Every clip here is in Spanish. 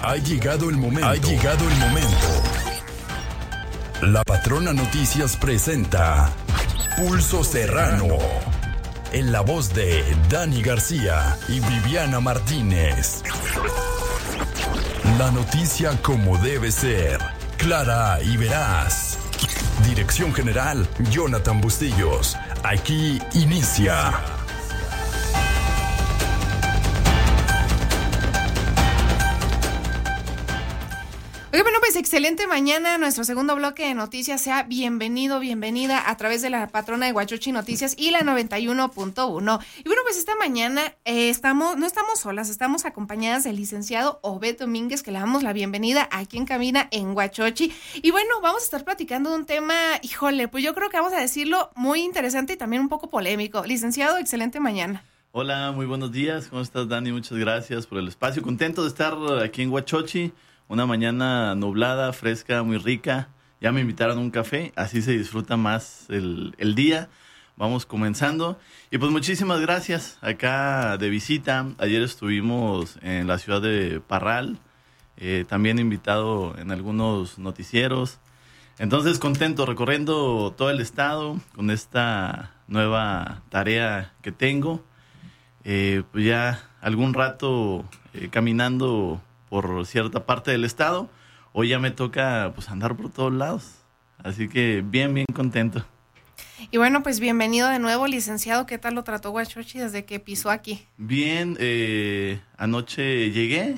Ha llegado el momento. Ha llegado el momento. La Patrona Noticias presenta Pulso Serrano. En la voz de Dani García y Viviana Martínez. La noticia como debe ser. Clara y veraz. Dirección General, Jonathan Bustillos. Aquí inicia. Bueno, pues excelente mañana, nuestro segundo bloque de noticias. Sea bienvenido, bienvenida a través de la Patrona de Huachochi Noticias y la 91.1. Y bueno, pues esta mañana no estamos solas, estamos acompañadas del licenciado Obed Domínguez, que le damos la bienvenida aquí en cabina en Huachochi. Y bueno, vamos a estar platicando de un tema, híjole, pues yo creo que vamos a decirlo muy interesante y también un poco polémico. Licenciado, excelente mañana. Hola, muy buenos días. ¿Cómo estás, Dani? Muchas gracias por el espacio. Contento de estar aquí en Huachochi. Una mañana nublada, fresca, muy rica. Ya me invitaron a un café, así se disfruta más el día. Vamos comenzando. Y pues muchísimas gracias acá de visita. Ayer estuvimos en la ciudad de Parral, también invitado en algunos noticieros. Entonces contento recorriendo todo el estado con esta nueva tarea que tengo. Pues ya algún rato caminando por cierta parte del estado. Hoy ya me toca pues andar por todos lados. Así que bien contento. Y bueno, pues bienvenido de nuevo, licenciado. ¿Qué tal lo trató Huachochi desde que pisó aquí? Bien, anoche llegué,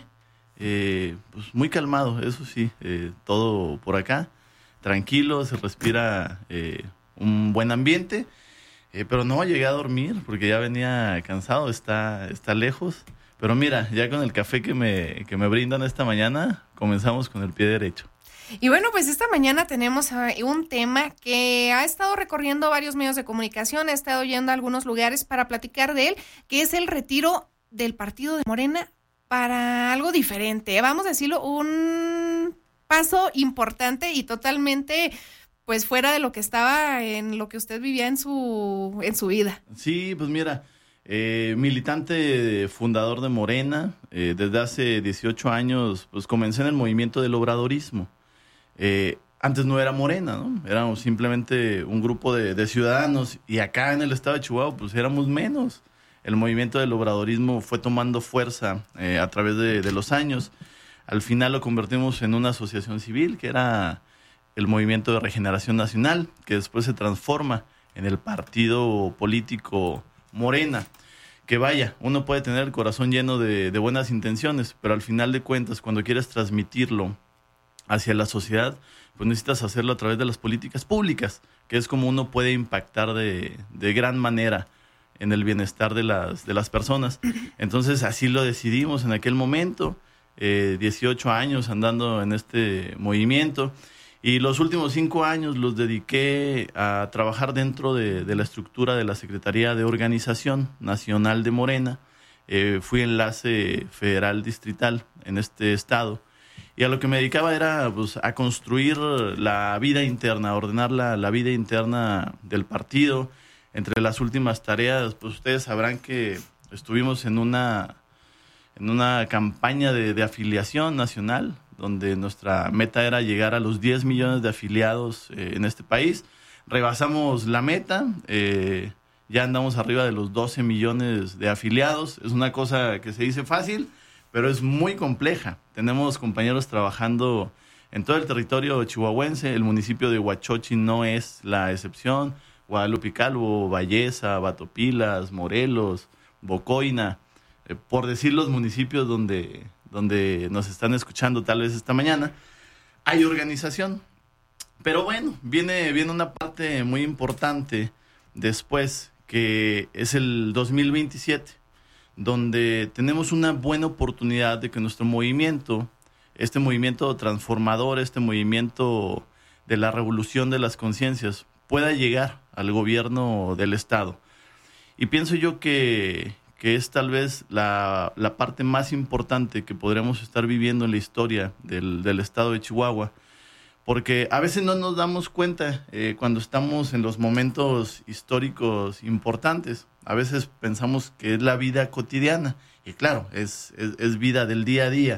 pues muy calmado, eso sí, todo por acá. Tranquilo, se respira un buen ambiente. Pero no llegué a dormir porque ya venía cansado, está lejos. Pero mira, ya con el café que me brindan esta mañana, comenzamos con el pie derecho. Y bueno, pues esta mañana tenemos un tema que ha estado recorriendo varios medios de comunicación, ha estado yendo a algunos lugares para platicar de él, que es el retiro del partido de Morena para algo diferente. Vamos a decirlo, un paso importante y totalmente pues fuera de lo que estaba en lo que usted vivía en su vida. Sí, pues mira, militante fundador de Morena, desde hace 18 años, pues comencé en el movimiento del obradorismo. Antes no era Morena, ¿no? Éramos simplemente un grupo de ciudadanos y acá en el estado de Chihuahua, pues éramos menos. El movimiento del obradorismo fue tomando fuerza a través de los años. Al final lo convertimos en una asociación civil, que era el Movimiento de Regeneración Nacional, que después se transforma en el partido político Morena. Que vaya, uno puede tener el corazón lleno de buenas intenciones, pero al final de cuentas, cuando quieres transmitirlo hacia la sociedad, pues necesitas hacerlo a través de las políticas públicas, que es como uno puede impactar de gran manera en el bienestar de las personas. Entonces así lo decidimos en aquel momento, 18 años andando en este movimiento. Y los últimos 5 años los dediqué a trabajar dentro de la estructura de la Secretaría de Organización Nacional de Morena. Fui enlace federal distrital en este estado. Y a lo que me dedicaba era pues, a construir la vida interna, a ordenar la vida interna del partido. Entre las últimas tareas, pues ustedes sabrán que estuvimos en una campaña de afiliación nacional, donde nuestra meta era llegar a los 10 millones de afiliados en este país. Rebasamos la meta, ya andamos arriba de los 12 millones de afiliados. Es una cosa que se dice fácil, pero es muy compleja. Tenemos compañeros trabajando en todo el territorio chihuahuense. El municipio de Huachochi no es la excepción. Guadalupe Calvo, Valleza, Batopilas, Morelos, Bocoina, por decir los municipios donde nos están escuchando tal vez esta mañana, hay organización. Pero bueno, viene una parte muy importante después, que es el 2027, donde tenemos una buena oportunidad de que nuestro movimiento, este movimiento transformador, este movimiento de la revolución de las conciencias, pueda llegar al gobierno del estado. Y pienso yo que es tal vez la parte más importante que podremos estar viviendo en la historia del estado de Chihuahua, porque a veces no nos damos cuenta cuando estamos en los momentos históricos importantes. A veces pensamos que es la vida cotidiana, y claro, es vida del día a día,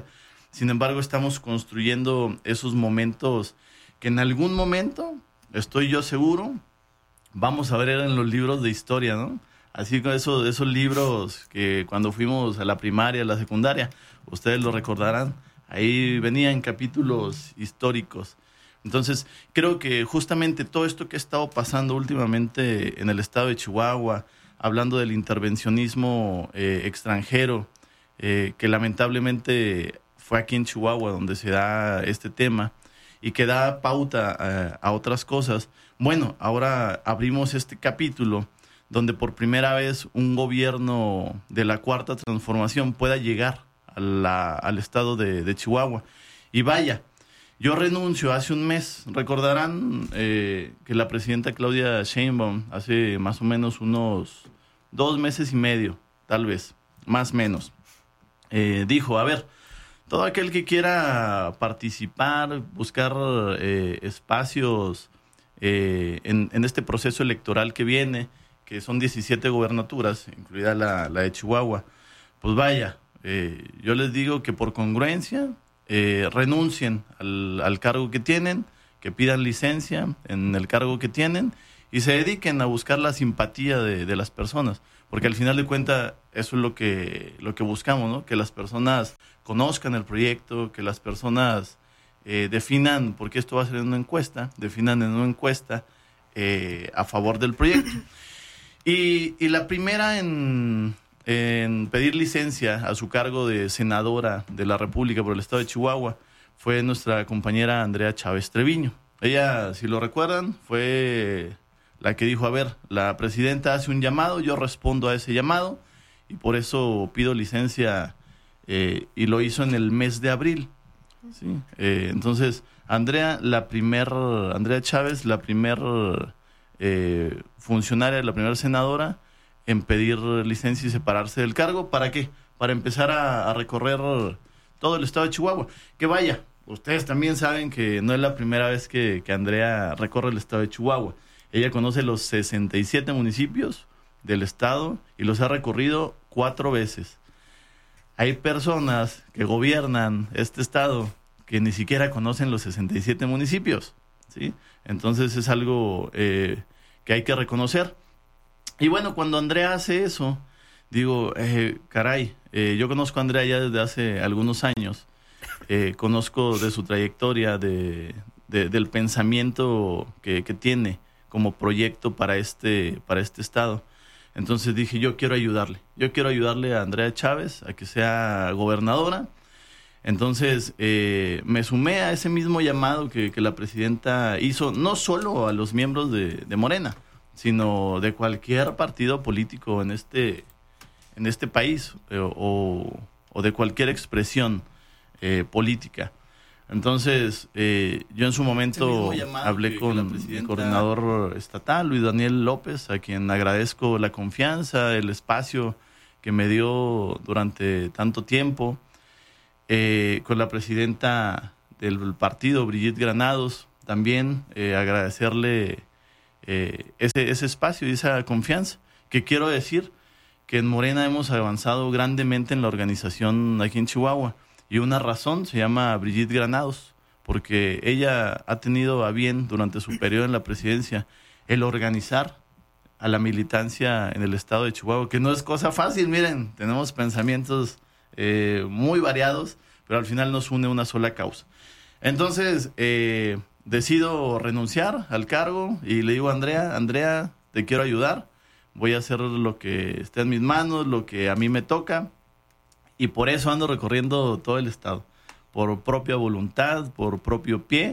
Sin embargo, estamos construyendo esos momentos que en algún momento, estoy yo seguro, vamos a ver en los libros de historia, ¿no? Así que esos libros que cuando fuimos a la primaria, a la secundaria, ustedes lo recordarán, ahí venían capítulos históricos. Entonces, creo que justamente todo esto que ha estado pasando últimamente en el estado de Chihuahua, hablando del intervencionismo extranjero, que lamentablemente fue aquí en Chihuahua donde se da este tema y que da pauta a otras cosas. Bueno, ahora abrimos este capítulo donde por primera vez un gobierno de la Cuarta Transformación pueda llegar al estado de Chihuahua. Y vaya, yo renuncio hace un mes. Recordarán que la presidenta Claudia Sheinbaum hace más o menos unos 2 meses y medio, tal vez, más o menos, dijo, a ver, todo aquel que quiera participar, buscar espacios en este proceso electoral que viene, que son 17 gobernaturas, incluida la de Chihuahua, pues vaya, yo les digo que por congruencia renuncien al cargo que tienen, que pidan licencia en el cargo que tienen y se dediquen a buscar la simpatía de las personas, porque al final de cuentas eso es lo que buscamos, ¿no? Que las personas conozcan el proyecto, que las personas definan, porque esto va a ser en una encuesta, definan en una encuesta a favor del proyecto. Y la primera en pedir licencia a su cargo de senadora de la República por el estado de Chihuahua fue nuestra compañera Andrea Chávez Treviño. Ella, si lo recuerdan, fue la que dijo, a ver, la presidenta hace un llamado, yo respondo a ese llamado y por eso pido licencia y lo hizo en el mes de abril. ¿Sí? Entonces, Andrea Chávez, la primer funcionaria, la primera senadora en pedir licencia y separarse del cargo. ¿Para qué? Para empezar a recorrer todo el estado de Chihuahua. Que vaya, ustedes también saben que no es la primera vez que Andrea recorre el estado de Chihuahua. Ella conoce los 67 municipios del estado y los ha recorrido 4 veces. Hay personas que gobiernan este estado que ni siquiera conocen los 67 municipios, ¿sí? Entonces es algo que hay que reconocer. Y bueno, cuando Andrea hace eso, digo, caray, yo conozco a Andrea ya desde hace algunos años, conozco de su trayectoria, del pensamiento que tiene como proyecto para este estado. Entonces dije, yo quiero ayudarle a Andrea Chávez a que sea gobernadora. Entonces me sumé a ese mismo llamado que la presidenta hizo, no solo a los miembros de Morena, sino de cualquier partido político en este país o de cualquier expresión política. Entonces, yo en su momento hablé con el coordinador estatal, Luis Daniel López, a quien agradezco la confianza, el espacio que me dio durante tanto tiempo, con la presidenta del partido, Brigitte Granados, también agradecerle ese espacio y esa confianza, que quiero decir que en Morena hemos avanzado grandemente en la organización aquí en Chihuahua. Y una razón se llama Brigitte Granados, porque ella ha tenido a bien durante su periodo en la presidencia el organizar a la militancia en el estado de Chihuahua, que no es cosa fácil. Miren, tenemos pensamientos muy variados, pero al final nos une una sola causa. Entonces, decido renunciar al cargo y le digo a Andrea, te quiero ayudar, voy a hacer lo que esté en mis manos, lo que a mí me toca. Y por eso ando recorriendo todo el estado, por propia voluntad, por propio pie.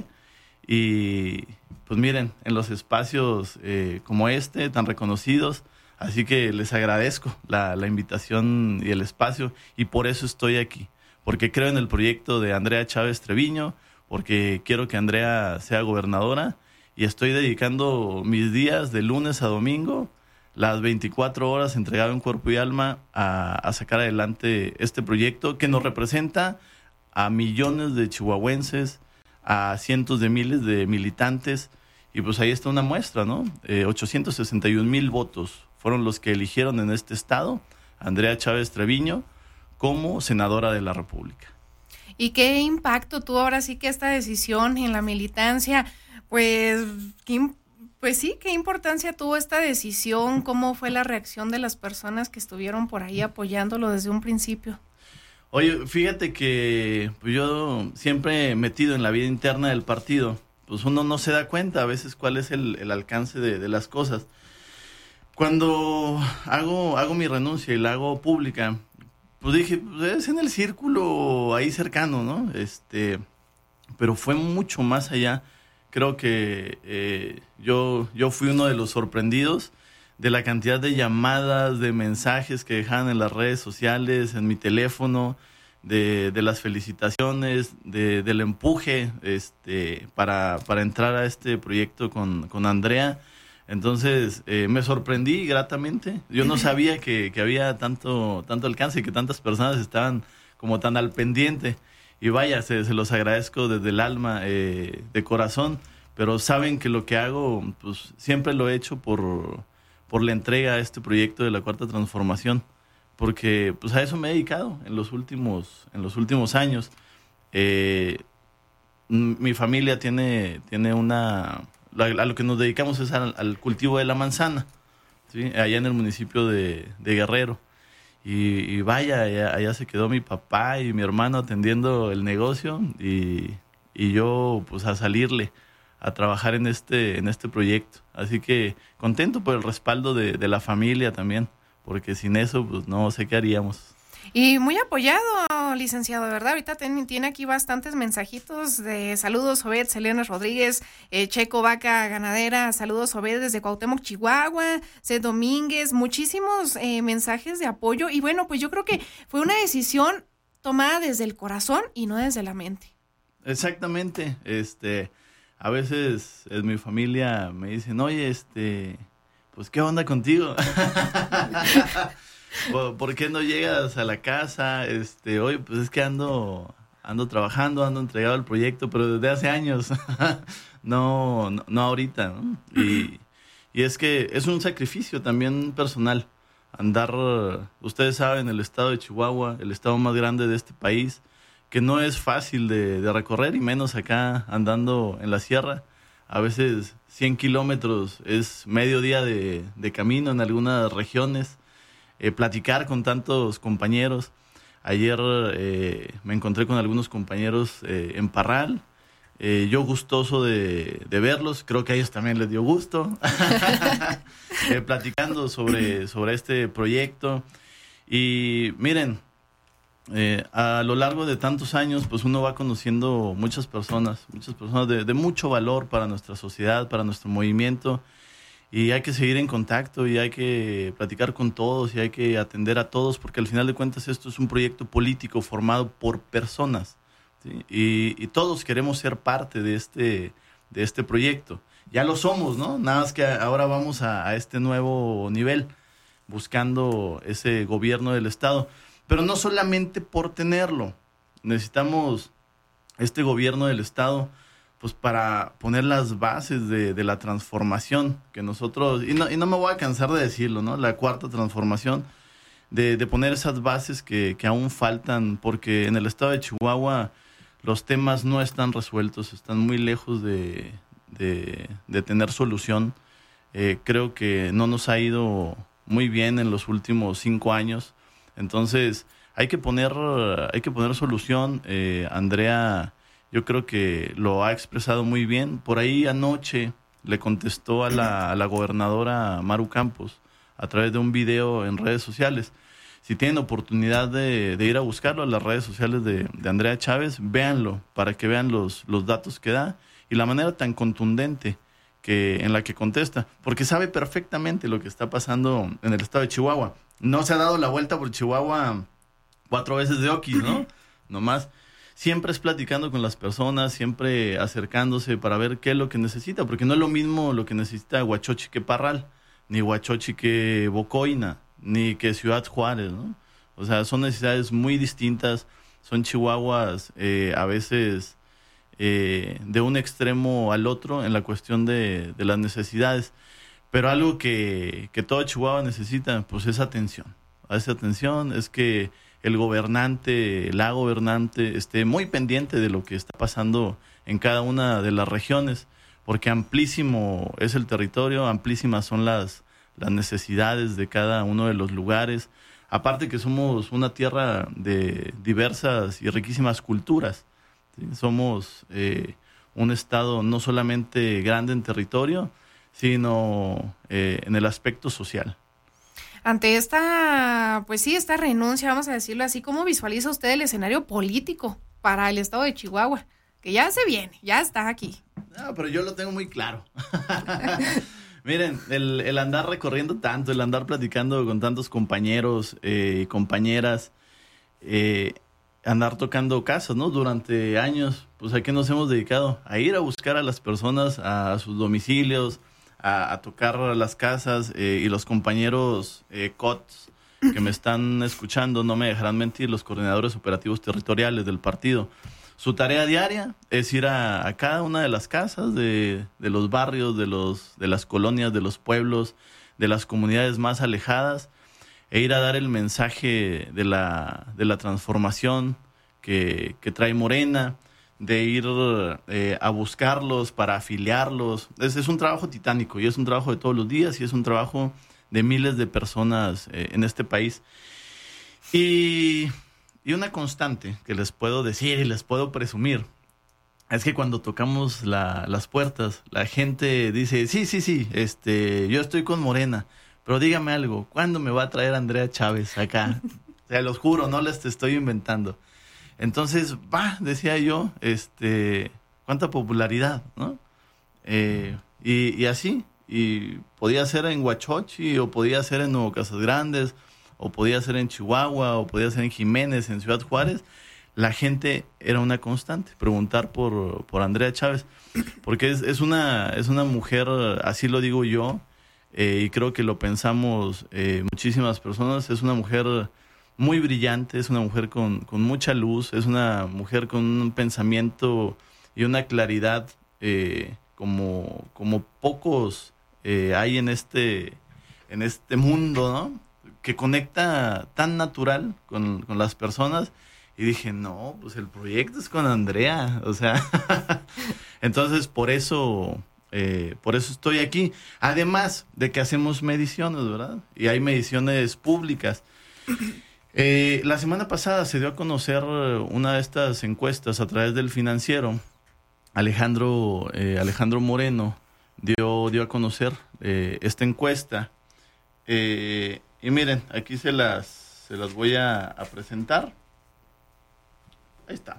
Y pues miren, en los espacios como este, tan reconocidos. Así que les agradezco la invitación y el espacio. Y por eso estoy aquí. Porque creo en el proyecto de Andrea Chávez Treviño, porque quiero que Andrea sea gobernadora. Y estoy dedicando mis días de lunes a domingo, las 24 horas entregado en cuerpo y alma a sacar adelante este proyecto que nos representa a millones de chihuahuenses, a cientos de miles de militantes. Y pues ahí está una muestra, ¿no? 861,000 votos fueron los que eligieron en este estado a Andrea Chávez Treviño como senadora de la República. ¿Y qué impacto tuvo ahora sí que esta decisión en la militancia? Pues, ¿qué importancia tuvo esta decisión? ¿Cómo fue la reacción de las personas que estuvieron por ahí apoyándolo desde un principio? Oye, fíjate que pues, yo siempre metido en la vida interna del partido, pues uno no se da cuenta a veces cuál es el alcance de las cosas. Cuando hago mi renuncia y la hago pública, pues dije, pues es en el círculo ahí cercano, ¿no? Pero fue mucho más allá. Creo que yo fui uno de los sorprendidos de la cantidad de llamadas, de mensajes que dejaban en las redes sociales, en mi teléfono, de las felicitaciones, del empuje para entrar a este proyecto con Andrea. Entonces me sorprendí gratamente. Yo no sabía que había tanto alcance y que tantas personas estaban como tan al pendiente. Y vaya, se los agradezco desde el alma, de corazón, pero saben que lo que hago, pues siempre lo he hecho por la entrega a este proyecto de la Cuarta Transformación, porque pues a eso me he dedicado en los últimos años. Mi familia tiene a lo que nos dedicamos es al cultivo de la manzana, ¿sí? Allá en el municipio de Guerrero. Y vaya, allá se quedó mi papá y mi hermano atendiendo el negocio y yo pues a salirle a trabajar en este proyecto. Así que contento por el respaldo de la familia también, porque sin eso pues no sé qué haríamos. Y muy apoyado, licenciado, ¿verdad? Ahorita tiene aquí bastantes mensajitos de saludos, Obed, Selena Rodríguez, Checo Vaca Ganadera, saludos, Obed, desde Cuauhtémoc, Chihuahua, C. Domínguez, muchísimos mensajes de apoyo. Y bueno, pues yo creo que fue una decisión tomada desde el corazón y no desde la mente. Exactamente. A veces en mi familia me dicen, oye, pues, ¿qué onda contigo? ¿Por qué no llegas a la casa? Oye, pues es que ando trabajando, ando entregado al proyecto, pero desde hace años, no ahorita, ¿no? Y es que es un sacrificio también personal, andar, ustedes saben, el estado de Chihuahua, el estado más grande de este país, que no es fácil de recorrer, y menos acá andando en la sierra. A veces 100 kilómetros es medio día de camino en algunas regiones. Platicar con tantos compañeros. Ayer me encontré con algunos compañeros en Parral. Yo gustoso de verlos, creo que a ellos también les dio gusto. Platicando sobre este proyecto. Y miren, a lo largo de tantos años, pues uno va conociendo muchas personas de mucho valor para nuestra sociedad, para nuestro movimiento. Y hay que seguir en contacto y hay que platicar con todos y hay que atender a todos, porque al final de cuentas esto es un proyecto político formado por personas, ¿sí? Y todos queremos ser parte de este proyecto. Ya lo somos, ¿no? Nada más que ahora vamos a este nuevo nivel, buscando ese gobierno del Estado. Pero no solamente por tenerlo. Necesitamos este gobierno del Estado pues para poner las bases de la transformación que nosotros, y no me voy a cansar de decirlo, ¿no? La Cuarta Transformación, de poner esas bases que aún faltan, porque en el estado de Chihuahua los temas no están resueltos, están muy lejos de tener solución. Creo que no nos ha ido muy bien en los últimos 5 años, entonces hay que poner solución. Andrea, yo creo que lo ha expresado muy bien. Por ahí anoche le contestó a la gobernadora Maru Campos a través de un video en redes sociales. Si tienen oportunidad de ir a buscarlo a las redes sociales de Andrea Chávez, véanlo para que vean los datos que da y la manera tan contundente en la que contesta, porque sabe perfectamente lo que está pasando en el estado de Chihuahua. No se ha dado la vuelta por Chihuahua 4 veces de Oquis, ¿no? Nomás. Siempre es platicando con las personas, siempre acercándose para ver qué es lo que necesita, porque no es lo mismo lo que necesita Huachochi que Parral, ni Huachochi que Bocoina, ni que Ciudad Juárez, ¿no? O sea, son necesidades muy distintas, son chihuahuas a veces de un extremo al otro en la cuestión de las necesidades, pero algo que todo Chihuahua necesita, pues es atención. Esa atención es que el gobernante, la gobernante esté muy pendiente de lo que está pasando en cada una de las regiones, porque amplísimo es el territorio, amplísimas son las necesidades de cada uno de los lugares. Aparte que somos una tierra de diversas y riquísimas culturas, ¿sí? Somos un estado no solamente grande en territorio, sino en el aspecto social. Ante esta, pues sí, esta renuncia, vamos a decirlo así, ¿cómo visualiza usted el escenario político para el estado de Chihuahua? Que ya se viene, ya está aquí. No, pero yo lo tengo muy claro. Miren, el andar recorriendo tanto, el andar platicando con tantos compañeros y compañeras, andar tocando casas, ¿no? Durante años, pues ¿a qué nos hemos dedicado? A ir a buscar a las personas a sus domicilios, a tocar las casas, y los compañeros COTS que me están escuchando no me dejarán mentir, los coordinadores operativos territoriales del partido. Su tarea diaria es ir a cada una de las casas de los barrios, de las colonias, de los pueblos, de las comunidades más alejadas, e ir a dar el mensaje de la transformación que trae Morena, de ir a buscarlos para afiliarlos. Es un trabajo titánico y es un trabajo de todos los días y es un trabajo de miles de personas en este país. Y una constante que les puedo decir y les puedo presumir es que cuando tocamos las puertas, la gente dice, sí, yo estoy con Morena, pero dígame algo, ¿cuándo me va a traer Andrea Chávez acá? Se los juro, no les estoy inventando. Entonces, decía yo, cuánta popularidad, ¿no? Y así, y podía ser en Huachochi, o podía ser en Nuevo Casas Grandes, o podía ser en Chihuahua, o podía ser en Jiménez, en Ciudad Juárez. La gente era una constante, preguntar por Andrea Chávez, porque es una mujer, así lo digo yo, y creo que lo pensamos muchísimas personas, es una mujer muy brillante, es una mujer con mucha luz, es una mujer con un pensamiento y una claridad como pocos hay en este mundo, ¿no? Que conecta tan natural con las personas. Y dije, no, pues el proyecto es con Andrea, o sea, entonces por eso estoy aquí. Además de que hacemos mediciones, ¿verdad? Y hay mediciones públicas. La semana pasada se dio a conocer una de estas encuestas a través del Financiero. Alejandro Moreno dio a conocer esta encuesta. Y miren, aquí se las voy a presentar. Ahí está.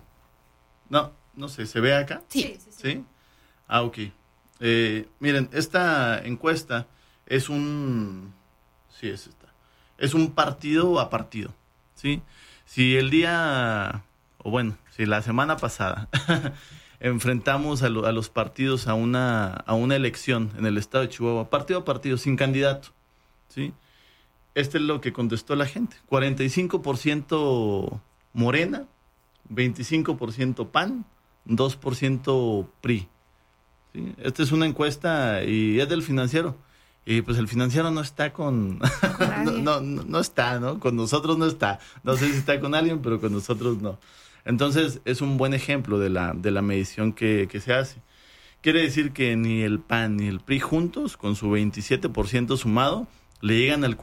No sé, ¿se ve acá? Sí. ¿Sí? Ah, ok. Miren, esta encuesta es un... Sí, es esta. Es un partido a partido, ¿sí? Si el día... O bueno, si la semana pasada enfrentamos a los partidos a una elección en el estado de Chihuahua, partido a partido, sin candidato, ¿sí? Este es lo que contestó la gente. 45% Morena, 25% PAN, 2% PRI. ¿Sí? Esta es una encuesta y es del Financiero. Y pues el Financiero no está con... no está, ¿no? Con nosotros no está. No sé si está con alguien, pero con nosotros no. Entonces es un buen ejemplo de la medición que se hace. Quiere decir que ni el PAN ni el PRI juntos, con su 27% sumado, le llegan al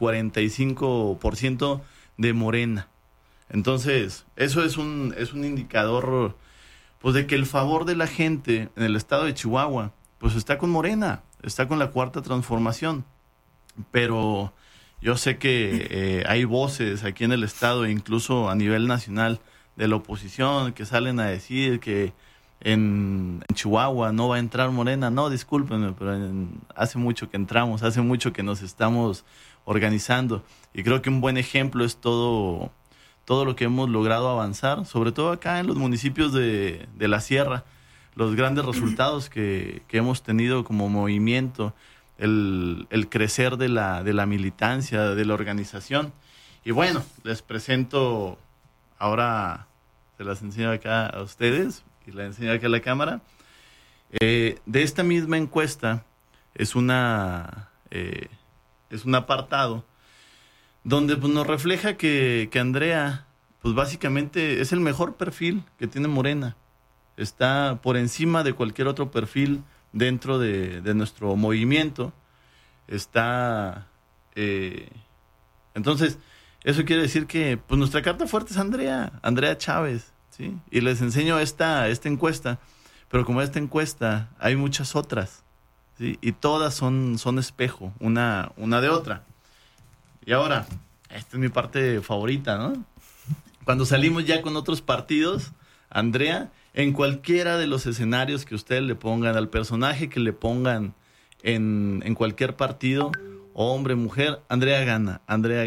45% de Morena. Entonces, eso es un indicador, pues, de que el favor de la gente en el estado de Chihuahua, pues, está con Morena, está con la Cuarta Transformación. Pero yo sé que hay voces aquí en el estado, incluso a nivel nacional, de la oposición, que salen a decir que en Chihuahua no va a entrar Morena. No, discúlpenme, pero hace mucho que entramos, hace mucho que nos estamos organizando. Y creo que un buen ejemplo es todo lo que hemos logrado avanzar, sobre todo acá en los municipios de la Sierra, los grandes resultados que hemos tenido como movimiento, el crecer de la militancia, de la organización. Y bueno, les presento, ahora se las enseño acá a ustedes y la enseño acá a la cámara. De esta misma encuesta es un apartado donde, pues, nos refleja que Andrea pues básicamente es el mejor perfil que tiene Morena. Está por encima de cualquier otro perfil dentro de nuestro movimiento. Entonces, eso quiere decir que pues nuestra carta fuerte es Andrea Chávez, ¿sí? Y les enseño esta encuesta, pero como esta encuesta hay muchas otras, ¿sí? Y todas son espejo, una de otra. Y ahora, esta es mi parte favorita, ¿no? Cuando salimos ya con otros partidos, Andrea, en cualquiera de los escenarios que ustedes le pongan, al personaje que le pongan en cualquier partido, hombre, mujer, Andrea gana.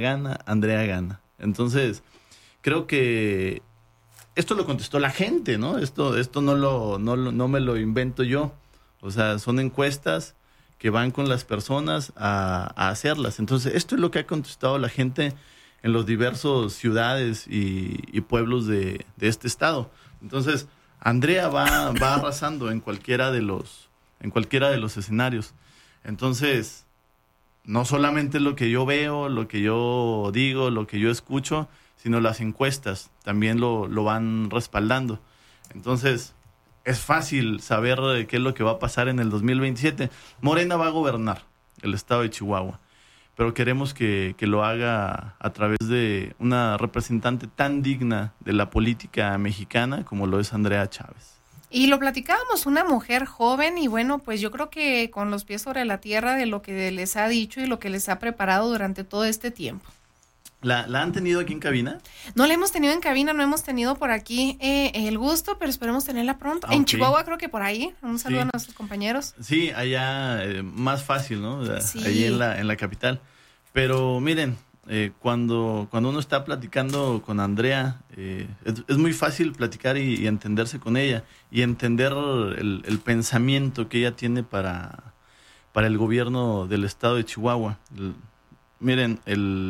Entonces, creo que esto lo contestó la gente, ¿no? Esto no me lo invento yo. O sea, son encuestas que van con las personas a hacerlas. Entonces, esto es lo que ha contestado la gente en los diversos ciudades y pueblos de este estado. Entonces, Andrea va arrasando en cualquiera de los escenarios. Entonces, no solamente lo que yo veo, lo que yo digo, lo que yo escucho, sino las encuestas también lo van respaldando. Entonces, es fácil saber qué es lo que va a pasar en el 2027. Morena va a gobernar el estado de Chihuahua, pero queremos que lo haga a través de una representante tan digna de la política mexicana como lo es Andrea Chávez. Y lo platicábamos, una mujer joven y bueno, pues yo creo que con los pies sobre la tierra de lo que les ha dicho y lo que les ha preparado durante todo este tiempo. ¿La han tenido aquí en cabina? No la hemos tenido en cabina, no hemos tenido por aquí el gusto, pero esperemos tenerla pronto. En Chihuahua creo que por ahí. Un saludo a nuestros compañeros. Sí, allá más fácil, ¿no? Sí. Allí en la capital. Pero miren, cuando uno está platicando con Andrea, es muy fácil platicar y entenderse con ella y entender el pensamiento que ella tiene para el gobierno del estado de Chihuahua. Miren,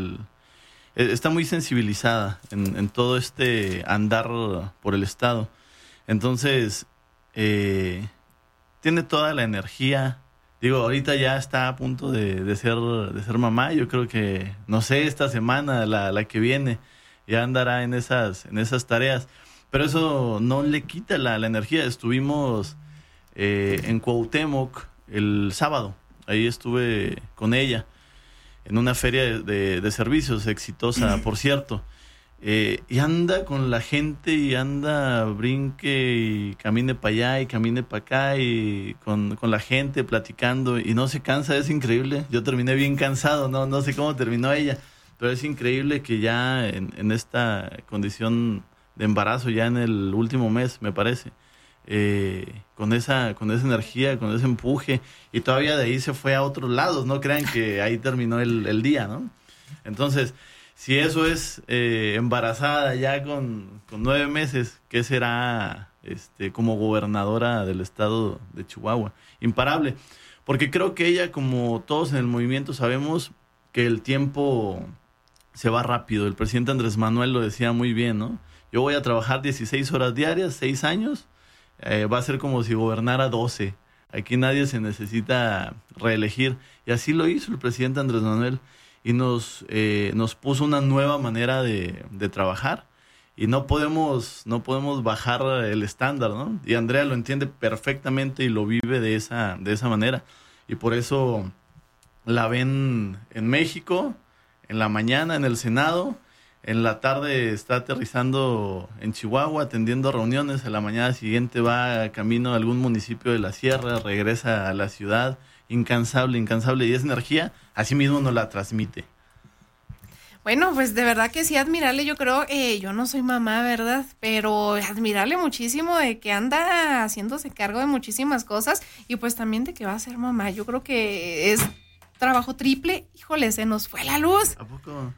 está muy sensibilizada en todo este andar por el estado. Entonces, tiene toda la energía. Digo, ahorita ya está a punto de ser mamá. Yo creo que, no sé, esta semana, la que viene, ya andará en esas tareas. Pero eso no le quita la energía. Estuvimos en Cuauhtémoc el sábado. Ahí estuve con ella en una feria de servicios exitosa, por cierto. Y anda con la gente y anda, brinque y camine para allá y camine para acá y con la gente platicando y no se cansa, es increíble. Yo terminé bien cansado, no sé cómo terminó ella, pero es increíble que ya en esta condición de embarazo, ya en el último mes, me parece, con esa energía, con ese empuje, y todavía de ahí se fue a otros lados, no crean que ahí terminó el día, ¿no? Entonces, si eso es embarazada ya con 9 meses, ¿qué será como gobernadora del estado de Chihuahua? Imparable, porque creo que ella, como todos en el movimiento, sabemos que el tiempo se va rápido. El presidente Andrés Manuel lo decía muy bien, ¿no? Yo voy a trabajar 16 horas diarias, 6 años, va a ser como si gobernara 12. Aquí nadie se necesita reelegir. Y así lo hizo el presidente Andrés Manuel. Y nos puso una nueva manera de trabajar. Y no podemos bajar el estándar, ¿no? Y Andrea lo entiende perfectamente y lo vive de esa manera. Y por eso la ven en México, en la mañana en el Senado. En la tarde está aterrizando en Chihuahua, atendiendo reuniones. A la mañana siguiente va camino a algún municipio de la sierra, regresa a la ciudad. Incansable. Y esa energía, así mismo nos la transmite. Bueno, pues de verdad que sí, admirarle. Yo creo, yo no soy mamá, ¿verdad? Pero admirarle muchísimo de que anda haciéndose cargo de muchísimas cosas y pues también de que va a ser mamá. Yo creo que es trabajo triple. Híjole, se nos fue la luz. ¿A poco?